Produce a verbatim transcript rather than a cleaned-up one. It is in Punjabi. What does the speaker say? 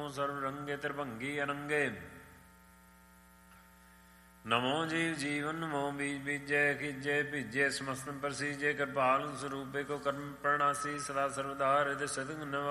ਨਮੋ ਸਰਬ ਰੰਗੇ ਤ੍ਰਿਭੰਗੀ ਅਨੰਗੇ। ਨਮੋ ਜੀਵ ਜੀਵਨ ਨਮੋ ਬੀਜ ਬੀਜੈ ਕੀਜੈ ਭੀਜੈ ਸਮਸਤਮ ਪ੍ਰਸੀਜੈ। ਕਿਰਪਾਲ ਸਰੂਪੇ ਕੋ ਕਰਮ ਪ੍ਰਣਾਸੀ ਸਦਾ ਸਰਵਦਾ ਹਰਿ ਸਤਿਗੁਣ